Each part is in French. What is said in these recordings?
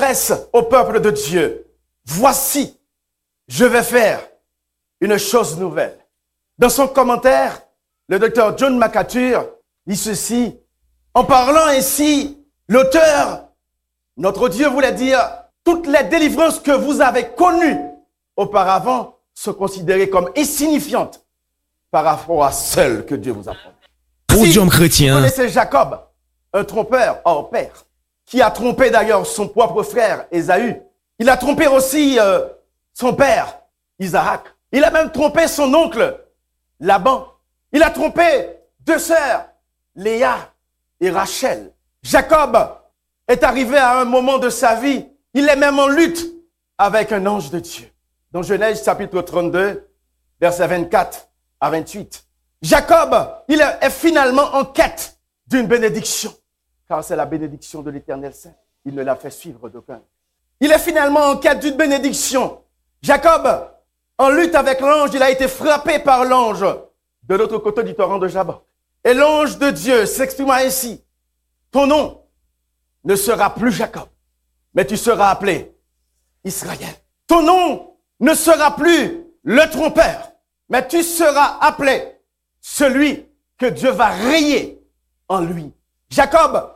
s'adresse au peuple de Dieu. Voici, je vais faire une chose nouvelle. Dans son commentaire, le docteur John MacArthur dit ceci. En parlant ainsi, l'auteur, notre Dieu voulait dire, toutes les délivrances que vous avez connues auparavant sont considérées comme insignifiantes par rapport à celles que Dieu vous a promis. Podium chrétien. Vous connaissez Jacob, un trompeur hors pair, qui a trompé d'ailleurs son propre frère Ésaü. Il a trompé aussi son père, Isaac. Il a même trompé son oncle, Laban. Il a trompé deux sœurs, Léa et Rachel. Jacob est arrivé à un moment de sa vie, il est même en lutte avec un ange de Dieu. Dans Genèse chapitre 32, versets 24 à 28. Jacob, il est finalement en quête d'une bénédiction, car c'est la bénédiction de l'Éternel Saint. Il ne l'a fait suivre d'aucun. Il est finalement en quête d'une bénédiction. Jacob, en lutte avec l'ange, il a été frappé par l'ange de l'autre côté du torrent de Jabbok. Et l'ange de Dieu s'exprima ainsi. Ton nom ne sera plus Jacob, mais tu seras appelé Israël. Ton nom ne sera plus le trompeur, mais tu seras appelé celui que Dieu va rayer en lui. Jacob,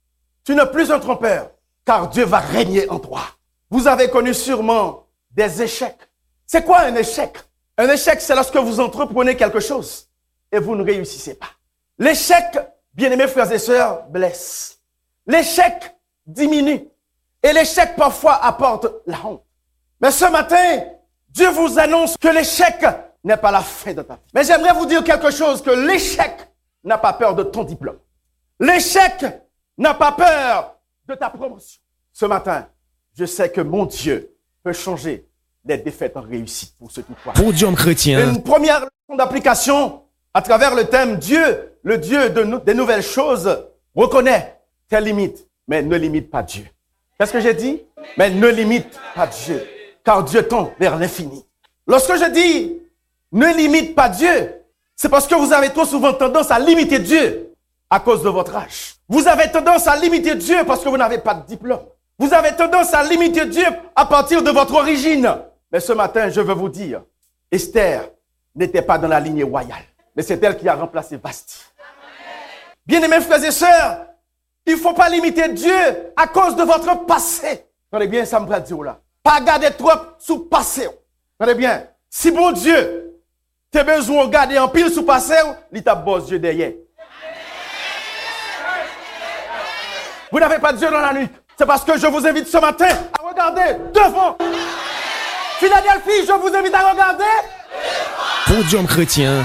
tu n'es plus un trompeur, car Dieu va régner en toi. Vous avez connu sûrement des échecs. C'est quoi un échec? Un échec, c'est lorsque vous entreprenez quelque chose et vous ne réussissez pas. L'échec, bien-aimés frères et sœurs, blesse. L'échec diminue. Et l'échec, parfois, apporte la honte. Mais ce matin, Dieu vous annonce que l'échec n'est pas la fin de ta vie. Mais j'aimerais vous dire quelque chose, que l'échec n'a pas peur de ton diplôme. L'échec n'a pas peur de ta promotion. Ce matin, je sais que mon Dieu peut changer les défaites en réussite pour ceux qui croient. Podium chrétien. Une première leçon d'application à travers le thème Dieu, le Dieu des nouvelles choses, reconnaît tes limites, mais ne limite pas Dieu. Qu'est-ce que j'ai dit? Mais ne limite pas Dieu, car Dieu tend vers l'infini. Lorsque je dis ne limite pas Dieu, c'est parce que vous avez trop souvent tendance à limiter Dieu à cause de votre âge. Vous avez tendance à limiter Dieu parce que vous n'avez pas de diplôme. Vous avez tendance à limiter Dieu à partir de votre origine. Mais ce matin, je veux vous dire, Esther n'était pas dans la lignée royale, mais c'est elle qui a remplacé Vasti. Bien-aimés frères et sœurs, il ne faut pas limiter Dieu à cause de votre passé. Regardez bien, ça me va dire là. Pas garder trop sous passé. Regardez bien, si bon Dieu, tu as besoin de garder en pile sous passé, il t'a bosse Dieu derrière. Vous n'avez pas Dieu dans la nuit. C'est parce que je vous invite ce matin à regarder devant. Philadelphie, je vous invite à regarder. Podium chrétien.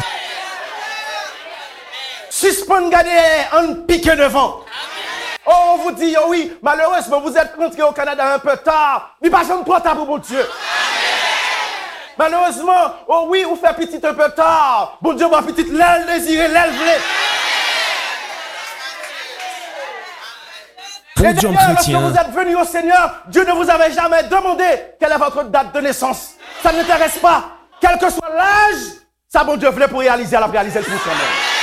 Suspendre, garder, en piquer devant. Oh, on vous dit, oh oui, malheureusement, vous êtes rentré au Canada un peu tard. Mais pas jamais trop tard pour mon Dieu. Malheureusement, oh oui, vous faites petit un peu tard. Bon Dieu, ma petite, l'aile désirée, l'aile voulée. Et d'ailleurs, lorsque vous êtes venu au Seigneur, Dieu ne vous avait jamais demandé quelle est votre date de naissance. Ça ne l'intéresse pas. Quel que soit l'âge, ça, bon Dieu voulait pour réaliser, elle a réalisé le tout quand même.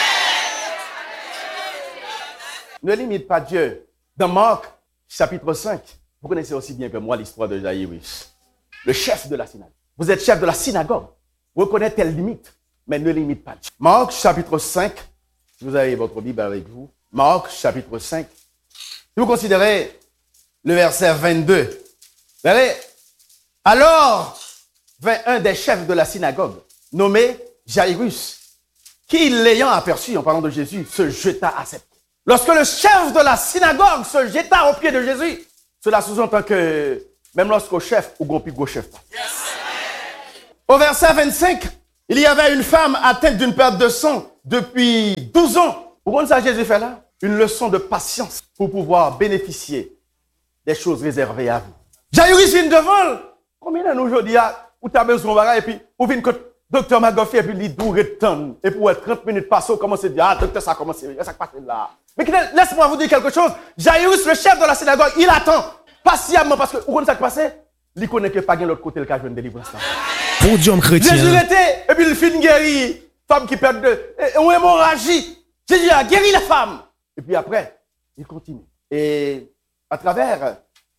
Ne limite pas Dieu. Dans Marc, chapitre 5, vous connaissez aussi bien que moi l'histoire de Jaïrus, le chef de la synagogue. Vous êtes chef de la synagogue. Vous reconnaissez telle limite, mais ne limite pas Dieu. Marc, chapitre 5, si vous avez votre Bible avec vous, Marc, chapitre 5, si vous considérez le verset 22, vous verrez, alors vint un des chefs de la synagogue, nommé Jaïrus, qui, l'ayant aperçu, en parlant de Jésus, se jeta à ses pieds. Lorsque le chef de la synagogue se jeta aux pieds de Jésus, cela sous-entend que même lorsqu'au chef, au grand plus gros chef. Yes. Au verset 25, il y avait une femme atteinte d'une perte de sang depuis 12 ans. Pourquoi ça Jésus fait là? Une leçon de patience pour pouvoir bénéficier des choses réservées à vous. Jaïrus vient devant. Combien d'années aujourd'hui où tu as besoin de et puis où vient que docteur Magoffy et puis il doit retendre et pour 30 minutes passer, commence à dire ah docteur ça a commencé, ça passe là. Mais laisse-moi vous dire quelque chose. Jaïrus, le chef de la synagogue, il attend patiemment parce que où connaît ça qui passe? Il connaît que pas de l'autre côté le cas de délivrance là. Podium chrétien. Jésus était et puis il fait une guérie, femme qui perd de une hémorragie. Jésus a guéri la femme. Et puis après, il continue. Et à travers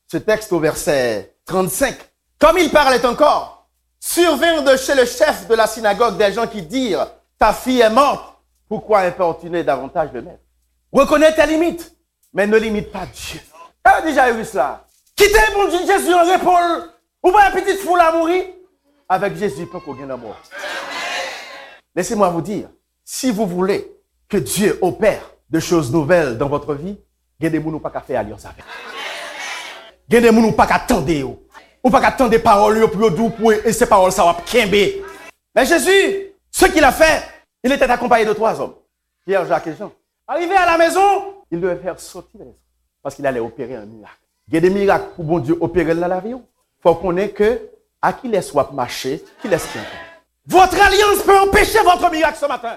ce texte au verset 35. Comme il parlait encore, survinrent de chez le chef de la synagogue des gens qui dirent, ta fille est morte, pourquoi importuner davantage le maître? Reconnais tes limites, mais ne limite pas Dieu. Elle a déjà eu cela. Quittez mon Dieu Jésus en épaule, ou pas une petite foule à mourir. Avec Jésus, pas qu'on gagne la mort. Laissez-moi vous dire, si vous voulez que Dieu opère de choses nouvelles dans votre vie, il y a des gens qui n'ont pas qu'à faire alliance avec. Il y a des gens qui n'ont pas qu'à attendre. Ou pas qu'à attendre des paroles pour doux pour et ces paroles ça va kembe. Mais Jésus, ce qu'il a fait, il était accompagné de 3 hommes. Pierre, Jacques et Jean. Arrivé à la maison, il devait faire sortir les hommes. Parce qu'il allait opérer un miracle. Il y a des miracles pour bon Dieu opérer dans la vie. Il faut qu'on ait que à qui laisse soit marcher, qui laisse qui entend. Votre alliance peut empêcher votre miracle ce matin.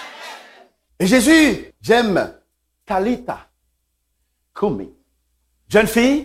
Et Jésus, j'aime Talita Kumi. Jeune fille,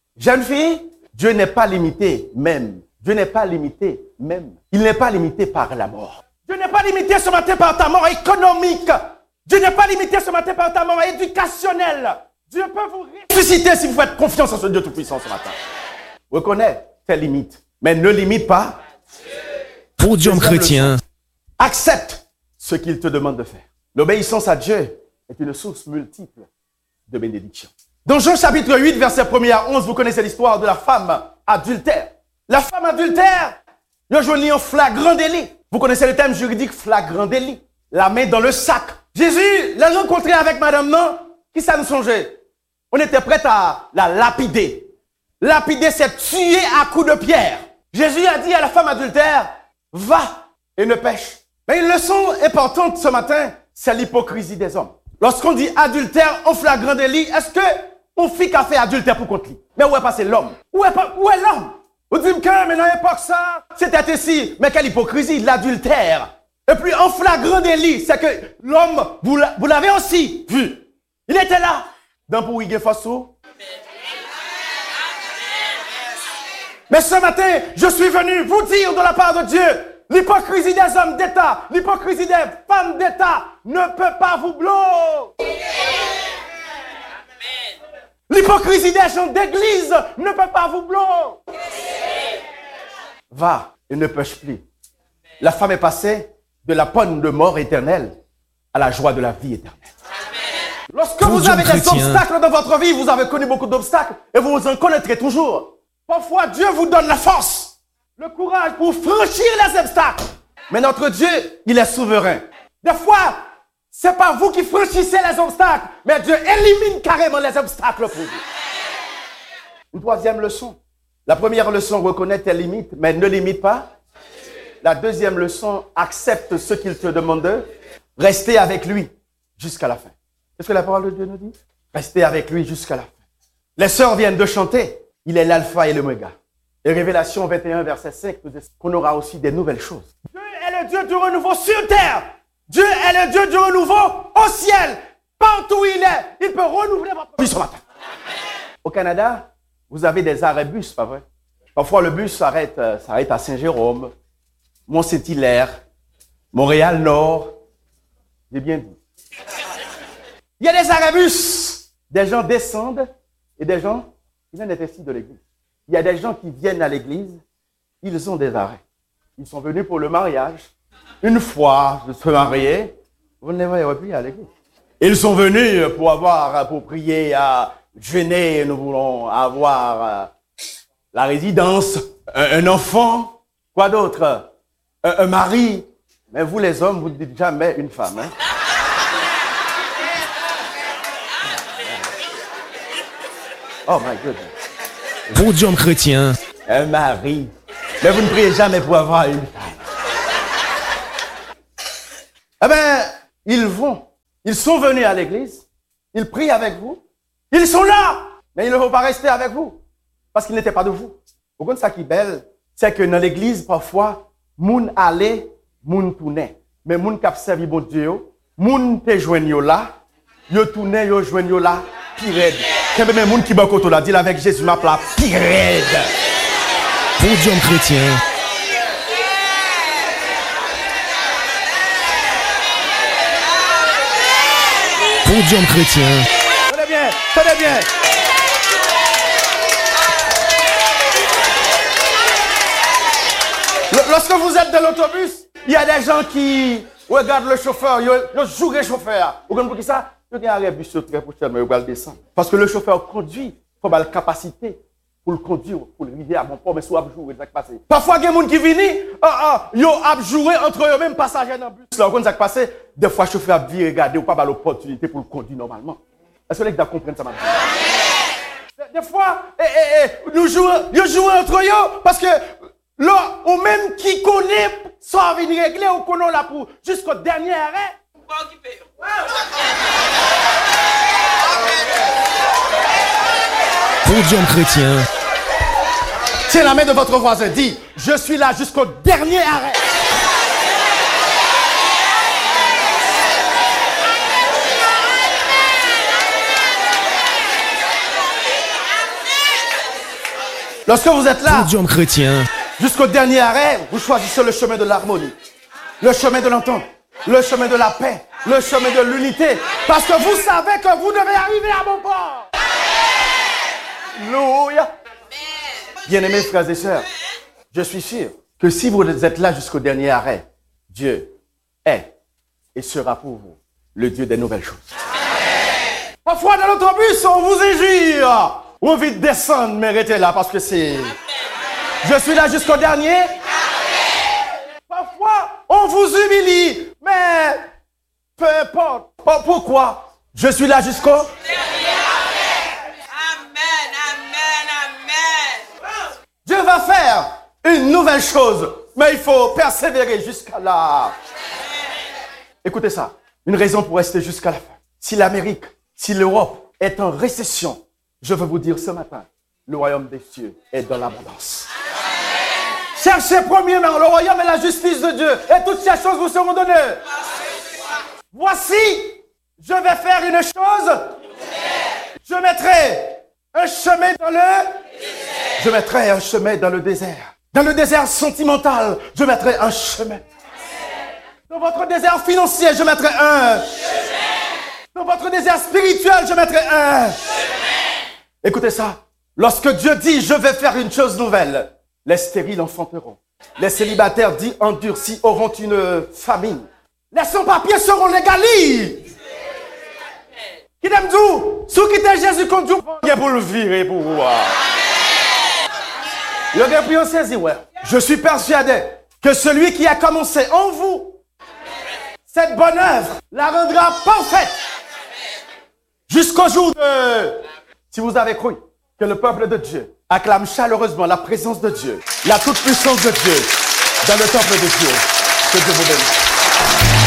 Dieu n'est pas limité même. Dieu n'est pas limité même. Il n'est pas limité par la mort. Dieu n'est pas limité ce matin par ta mort économique. Dieu n'est pas limité ce matin par ta mort éducationnelle. Dieu peut vous ressusciter si vous faites confiance en ce Dieu Tout-Puissant ce matin. Reconnais tes limites, mais ne limite pas. Podium chrétien. Accepte ce qu'il te demande de faire. L'obéissance à Dieu est une source multiple de bénédiction. Dans Jean chapitre 8, verset 1er à 11, vous connaissez l'histoire de la femme adultère. La femme adultère, il a joué en flagrant délit. Vous connaissez le terme juridique flagrant délit. La main dans le sac. Jésus l'a rencontré avec madame, non? Qui ça nous songeait? On était prêt à la lapider. Lapider, c'est tuer à coups de pierre. Jésus a dit à la femme adultère, va et ne pêche. Mais une leçon importante ce matin, c'est l'hypocrisie des hommes. Lorsqu'on dit adultère en flagrant délit, est-ce que on fait qu'à faire adultère pour contre lui? Mais où est passé l'homme? Où est l'homme? Vous dites que, mais dans l'époque ça, c'était ici. Mais quelle hypocrisie, l'adultère. Et puis en flagrant délit, c'est que l'homme, vous l'avez aussi vu. Il était là. Dans pour y façon. Mais ce matin, je suis venu vous dire de la part de Dieu, l'hypocrisie des hommes d'État, l'hypocrisie des femmes d'État ne peut pas vous bloquer. L'hypocrisie des gens d'église ne peut pas vous bloquer. Va et ne pêche plus. La femme est passée de la peine de mort éternelle à la joie de la vie éternelle. Lorsque vous avez des obstacles dans votre vie, vous avez connu beaucoup d'obstacles et vous en connaîtrez toujours. Parfois, Dieu vous donne la force, le courage pour franchir les obstacles. Mais notre Dieu, il est souverain. Des fois, c'est pas vous qui franchissez les obstacles, mais Dieu élimine carrément les obstacles pour vous. Une troisième leçon. La première leçon, reconnaît tes limites, mais ne limite pas. La deuxième leçon, accepte ce qu'il te demande de rester avec lui jusqu'à la fin. Qu'est-ce que la parole de Dieu nous dit? Restez avec lui jusqu'à la fin. Les sœurs viennent de chanter. Il est l'alpha et l'oméga. Et Révélation 21, verset 5, nous dit qu'on aura aussi des nouvelles choses. Dieu est le Dieu du renouveau sur terre. Dieu est le Dieu du renouveau au ciel. Partout où il est, il peut renouveler votre vie ce matin. Au Canada, vous avez des arrêts bus, pas vrai? Parfois, le bus s'arrête à Saint-Jérôme, Mont-Saint-Hilaire, Montréal-Nord. J'ai bien dit. Il y a des arrêts bus. Des gens descendent et des gens qui viennent ici de l'église. Il y a des gens qui viennent à l'église, ils ont des arrêts. Ils sont venus pour le mariage. Une fois de se marier, vous ne les voyez plus à l'église. Ils sont venus pour prier à jeûner. Nous voulons avoir la résidence, un enfant, quoi d'autre, un mari. Mais vous les hommes, vous ne dites jamais une femme. Hein? Oh my goodness. Podium chrétien. Un mari. Mais vous ne priez jamais pour avoir une femme. Eh bien, ils sont venus à l'église, ils prient avec vous, ils sont là, mais ils ne vont pas rester avec vous, parce qu'ils n'étaient pas de vous. Vous comprenez ça qui est belle, c'est que dans l'église, parfois, moun allait, moun tournait. Mais moun kap servi bon Dieu, moun te joignent là, yo tourné, yo joignent là, pire. Kembe men moun ki ba koto là, dit avec Jésus m'a pla pire. Podium chrétien. Podium chrétien. Tenez bien, tenez bien. Lorsque vous êtes dans l'autobus, il y a des gens qui regardent le chauffeur, ils jouent le chauffeur. Vous comprenez ça? Il y a un bus très prochainement, il va le descendre. Parce que le chauffeur conduit, il faut avoir la capacité pour le conduire, pour le rivière à mon port, mais soit jouer, ça passe. Parfois, il y a des gens qui viennent, ils ont joué entre eux-mêmes passagers dans le bus. Là, vous comprenez ça passe? Des fois, le chauffeur a bien regardé, ou pas l'opportunité pour le conduire normalement. Est-ce que les gars comprennent ça maintenant? Des fois, ils jouent entre eux parce que là, ou même qui connaît, ça va venir régler, ou qu'on a là pour jusqu'au dernier arrêt. Podium chrétien. Tiens la main de votre voisin, dis, je suis là jusqu'au dernier arrêt. Lorsque vous êtes là, Podium chrétien. jusqu'au dernier arrêt, vous choisissez le chemin de l'harmonie, le chemin de l'entente, le chemin de la paix, le chemin de l'unité, parce que vous savez que vous devez arriver à bon port. Alléluia. Bien-aimés frères et sœurs, je suis sûr que si vous êtes là jusqu'au dernier arrêt, Dieu est et sera pour vous le Dieu des nouvelles choses. Parfois dans l'autobus, on vous injure. On veut descendre, mais restez là parce que c'est... Je suis là jusqu'au dernier. Parfois, on vous humilie, mais peu importe. Pourquoi? Je suis là jusqu'au dernier. Dieu va faire une nouvelle chose, mais il faut persévérer jusqu'à là. Écoutez ça, une raison pour rester jusqu'à la fin. Si l'Amérique, si l'Europe est en récession, je veux vous dire ce matin, le royaume des cieux est dans l'abondance. Cherchez premièrement le royaume et la justice de Dieu, et toutes ces choses vous seront données. Voici, je vais faire une chose. Je mettrai un chemin dans Je mettrai un chemin dans le désert. Dans le désert sentimental, je mettrai un chemin. Dans votre désert financier, je mettrai un chemin. Dans votre désert spirituel, je mettrai un chemin. Écoutez ça. Lorsque Dieu dit, je vais faire une chose nouvelle, les stériles enfanteront. Les célibataires dits endurcis auront une famine. Les sans-papiers seront légalisés. Qui t'aime tout? Ceux qui t'aiment Jésus conduit, il y a pour le virer pour vous. Il y a pris saisi, ouais. Je suis persuadé que celui qui a commencé en vous, cette bonne œuvre, la rendra parfaite jusqu'au jour de... Si vous avez cru que le peuple de Dieu acclame chaleureusement la présence de Dieu, la toute-puissance de Dieu dans le temple de Dieu, que Dieu vous bénisse.